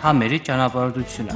Համերի ճանապարհորդությունը։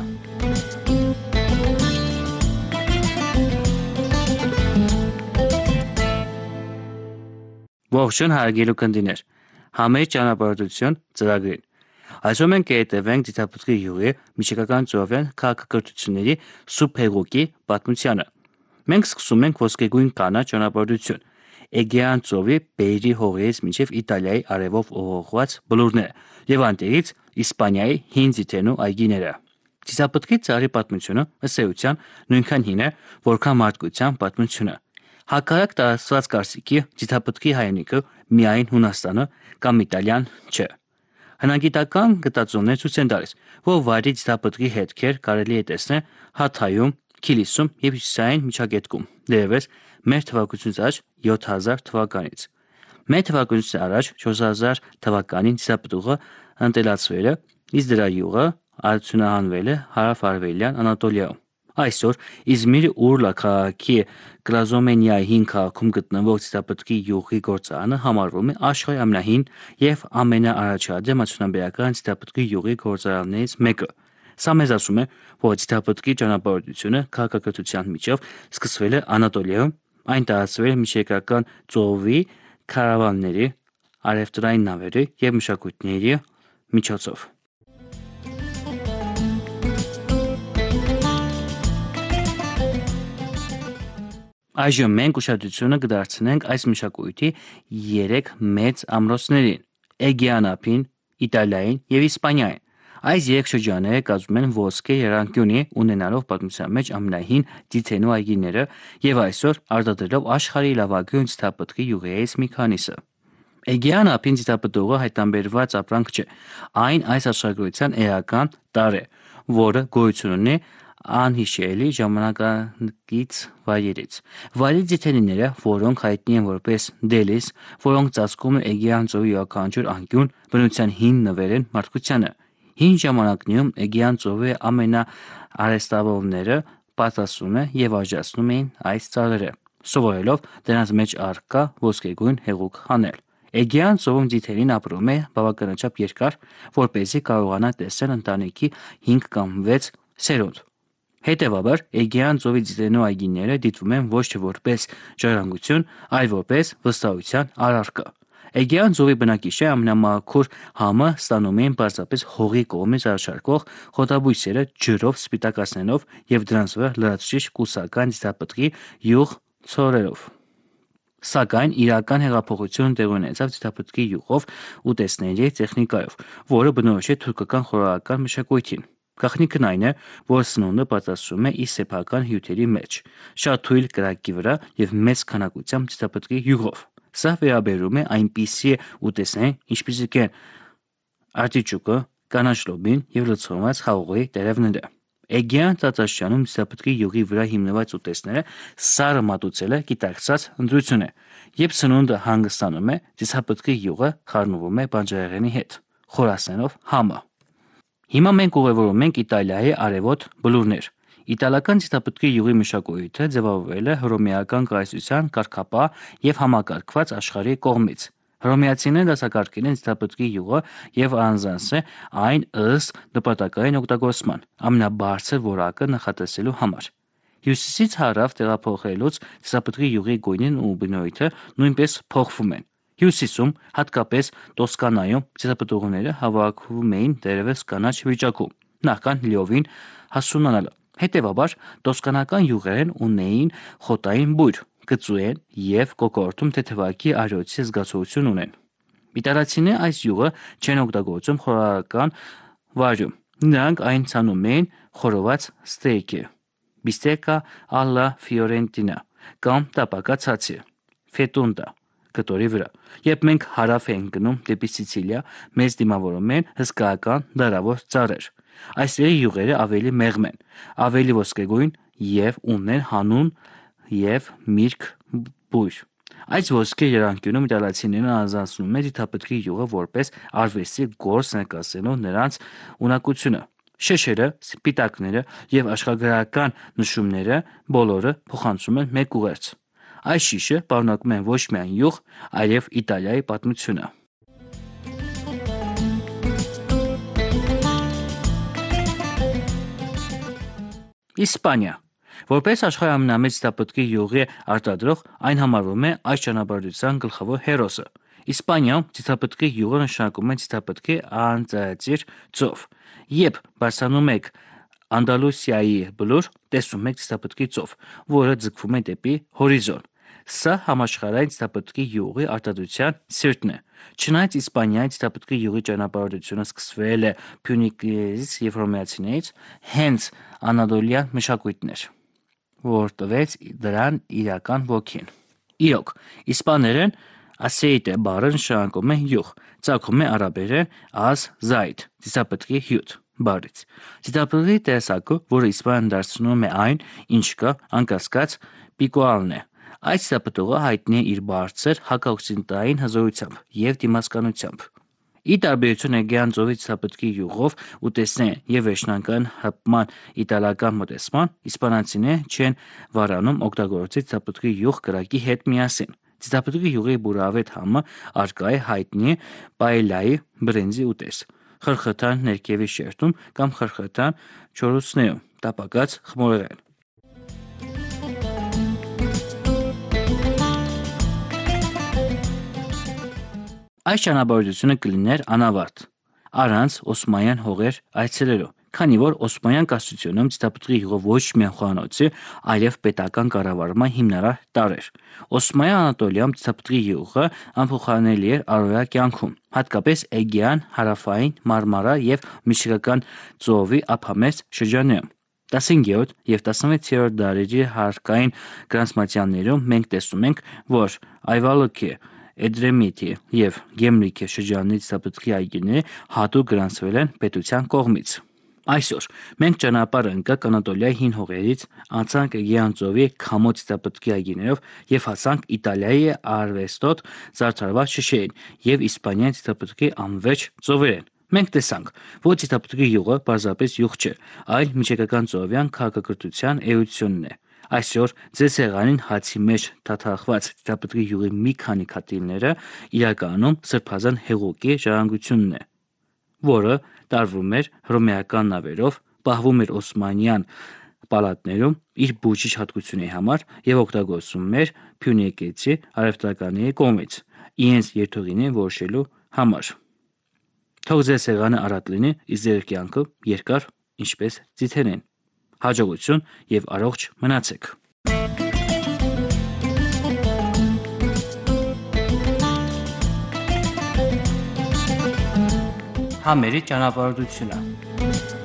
Ողջույն հարգելի ունկնդիրներ, Համերի ճանապարհորդություն ծրագրին։ Այսօր մենք կհետևենք Ձիթապտղի յուղի միջնակայական ծովյան քաղաքակրթությունների սուրբ հեղուկի պատմությանը։ Մենք սկսում ենք ոսկեգույն կանաչ ճանապարհորդություն, Էգեյան ծովի Բեյրի հողից մինչև Իտալիայի արևով ուղղված բլուրները եւ այնտեղից Իսպանիայի հին ձիթերն ու այգիները։ Ձիթապտղի ծառի պատմությունը ըստ էության նույնքան հին է, որքան մարդկության պատմությունը։ Հակառակ տարածված կարծիքի Ձիթապտղի հայրենիքը միայն Հունաստանը կամ Իտալիան չէ։ Հնագիտական գտածոներ ցույց են տալիս, որ վայրի ձիթապտղի հետքեր կարելի է տեսնել Հաթայում, Քիլիսում եւ Հյուսիսային Միջագետքում, դերևս մեր թվարկությունից առաջ 7000 թվականից։ Մեր թվարկությունից առաջ 4000 թվականին ձիթապտուղը ընտելացվել է, իսկ դրա յուղը արդյունահանվել է հարավ-արևելյան Անատոլիայում։ Այսօր Իզմիրի Ուրլա քաղաքի Կլազոմենիայի հին քաղաքում գտնվող Ձիթապտղի յուղի գործարանը համարվում է աշխարհի ամենահին եւ ամենաառաջադեմ արդյունաբերական Ձիթապտղի յուղի գործարաններից մեկը։ Սա մեզ ասում է, որ Ձիթապտղի ճանապարհորդությունը քաղաքակրթության միջով սկսվել է Անատոլիայում, այն տարածվել է միջերկրական ծովի քարավանների, առևտրային նավերի եւ մշակույթների միջոցով։ Այժմ մենք ուշադրությունը կդարձնենք այս մշակույթի 3 մեծ ամրոցներին՝ Էգեյան ափին, Իտալիային եւ Իսպանիային։ Այս 3 շրջանները կազմում են ոսկե եռանկյունի, ունենալով պատմության մեջ ամենահին ձիթերն ու այգիները եւ այսօր արտադրելով աշխարհի լավագույն ձիթապտղի յուղերից մի քանիսը։ Էգեյան ափին ձիթապտուղը հայտնաբերված ապրանք չէ, այն այս աշխարհագրության էական տարր է, որը գոյություն ունի անհիշելի ժամանակակից վայրերից։ Վայրի ձիթենիները, որոնք հայտնի են որպես Դելիս, որոնք ծածկում են Էգեյան ծովի յուրաքանչյուր անկյուն, բնության հին նվեր են մարդկությանը։ Հին ժամանակներում Էգեյան ծովի ամենաարհեստավորները պատրաստում եւ արժացնում էին այս ծառերը, սովորելով դրանց մեջ առկա ոսկեգույն հեղուկ հանել։ Էգեյան ծովում ձիթերին ապրում է բավականաչափ երկար, որպեսզի կարողանա տեսնել ընտանիքի 5 կամ 6 սերունդ։ Հետևաբար Էգեյան ծովի ձիթերն ու այգիները դիտվում են ոչ թե որպես ժառանգություն, այլ որպես վստահության առարկա։ Էգեյան ծովի բնակիչները ամենամաքուր համը ստանում էին պարզապես հողի կողմից առաջարկվող խոտաբույսերը ջրով սպիտակացնելով եւ դրանց վրա լրացուցիչ կուսական ձիթապտղի յուղ ցորելով։ Սակայն իրական հեղափոխությունը տեղի ունեցավ ձիթապտղի յուղով ուտեստների տեխնիկայով, որը բնորոշ է թուրքական խորհրդական մշակույթին։ Գաղտնիքն այն է, որ սնունդը պատրաստվում է իր սեփական հյութերի մեջ, շատ թույլ կրակի վրա եւ մեծ քանակությամբ ձիթապտղի յուղով։ Սա վերաբերում է այնպիսի ուտեստներին, ինչպիսիք են արտիճոկը, կանաչ լոբին եւ լցոնված խաղողի տերևները։ Էգեյան տարածաշրջանում ձիթապտղի յուղի վրա հիմնված ուտեստները սառը մատուցելը գիտակցված ընտրություն է, երբ սնունդը հանգստանում է, ձիթապտղի յուղը խառնվում է բանջարեղենի հետ, խորացնելով համը։ Հիմա մենք ուղևորվում ենք Իտալիայի արևոտ բլուրներ։ Իտալական ձիթապտղի յուղի մշակույթը ձևավորվել է հռոմեական կայսրության կարգապահ եւ համակարգված աշխարհի կողմից։ Հռոմեացիները դասակարգել են ձիթապտղի յուղը եւ առանձնացրել այն ըստ նպատակային օգտագործման ամենաբարձր որակը նախատեսելու համար։ Հյուսիսից հարավ տեղափոխելուց ձիթապտղի յուղի գույնն ու բնույթը նույնպես փոխվում են։ Հյուսիսում, հատկապես Տոսկանայում, ձիթապտուղները հավաքվում էին դերևս կանաչ վիճակում, նախքան լիովին հասունանալը։ Հետևաբար, տոսկանական յուղերն ունեին խոտային բույր, կծու են եւ կոկորդում թեթևակի արյոցի զգացողություն ունեն։ Իտալացիները այս յուղը չեն օգտագործում խորհրդական վայրում։ Նրանք այն ցանում էին խորոված ստեյկի, բիստեկա ալլա ֆիորենտինա կամ տապակա ցածի, ֆետունտա կտորի վրա։ Երբ մենք հարավ ենք գնում դեպի Սիցիլիա, մեզ դիմավորում են հսկայական դարավոր ծառեր։ Այստեղի յուղերը ավելի մեղմ են, ավելի ոսկեգույն եւ ունեն հանուն եւ միրգ բույր։ Այս ոսկե եռանկյունում իտալացիներն առանձնացնում են ձիթապտղի յուղը որպես արվեստի գործ ներկայացնելով նրանց ունակությունը։ Շեշերը, սպիտակները եւ աշխարհագրական նշումները բոլորը փոխանցում են մեկ ուղերձ։ Այս շիշը պարունակում է ոչ միայն յուղ, այլև Իտալիայի պատմությունը։ Իսպանիա։ Որպես աշխարհի ամենամեծ ձիթապտկի յուղի արտադրող, այն համարվում է այս ճանապարհորդության գլխավոր հերոսը։ Իսպանիայում ձիթապտկի յուղը նշանակում է ձիթապտկի անձայծիր ծով։ Երբ բարձրանում եք Անդալուսիայի բլուր, տեսնում եք ձիթապտկի ծով, որը ձգվում է դեպի հորիզոն։ Սա համաշխարհային ձիթապտկի յուղի արտադրության սիրտն է։ Չնայած Իսպանիայի ձիթապտկի յուղի ճանապարհորդությունը սկսվել է փյունիկիներից և հռոմեացիներից, հենց անատոլիան մշակույթն էր, որ տվեց դրան իրական ոգին։ Իրոք, իսպաներեն ասեիտե բառը նշանակում է յուղ, ծագում է արաբերեն az-զայդ ձիթապտկի հյութ բառից։ Ձիթապտկի տեսակը, որը Իսպանիան դարձնում է այն, ինչ կա, անկասկած, պիկուալն է։ Այս ձիթապտուղը հայտնի է իր բարձր հակաօկսիդանտային հզորությամբ և դիմացկունությամբ։ Ի տարբերություն Էգեյան ծովի ձիթապտկի յուղով ուտեստների և վերջնական հպման իտալական մոտեցման, իսպանացիները չեն վարանում օգտագործել ձիթապտկի յուղ կրակի հետ միասին։ Ձիթապտկի յուղի բուրավետ համը առկա է հայտնի պաելլայի բրինձի ուտեստ, խրխրթան ներքևի շերտում կամ խրխրթան չորիցոներում տապակած խմորեղեն։ Այս ճանապարհորդությունը կլիներ անավարտ առանց օսմանյան հողեր այցելելու, քանի որ Օսմանյան կայսրությունում ձիթապտկի յուղը ոչ միայն խոհանոցի, այլև պետական կառավարման հիմնարար տարր էր։ Օսմանյան Անատոլիայում ձիթապտկի յուղը անփոխարինելի էր առօրյա կյանքում, հատկապես Էգեյան, Հարավային, Մարմարա և Միջերկրական ծովի ափամերձ շրջաններում։ 15-րդ և 16-րդ դարերի հարկային գրանցմատյաններում մենք տեսնում ենք, որ Այվալոկի, Էդրեմիտի և Գեմրիքի շրջանների ձիթապտկի այգիները հատուկ գրանցվել են պետության կողմից։ Այսօր մենք ճանապարհ ընկանք Անատոլիայի հին հողերից, անցանք Էգեյան ծովի քամու ձիթապտկի այգիներով և հասանք Իտալիայի արվեստոտ զարդարված շշերին և Իսպանիայի ձիթապտկի անվերջ ծովերին։ Մենք տեսանք, որ ձիթապտկի յուղը պարզապես յուղ չէ, այլ միջերկրական ծովյան քաղաքակրթության էությունն է։ Այսօր ձեր սեղանին հացի մեջ թաթախված ձիթապտկի յուղի մի քանի քանդակները իրականում սրբազան հեղուկի ժառանգությունն է, որը տարվում էր հռոմեական նավերով, պահվում էր օսմանյան պալատներում իր բուժիչ հատկությունների համար և օգտագործվում էր փյունիկեցի առևտրականների կողմից իրենց երթուղիները որոշելու համար։ Թող ձեր սեղանը առատ լինի, իսկ ձեր կյանքը երկար, ինչպես ձիթերին։ Հաջողություն և առողջ մնացեք։ Համերի ճանապարհորդությունը։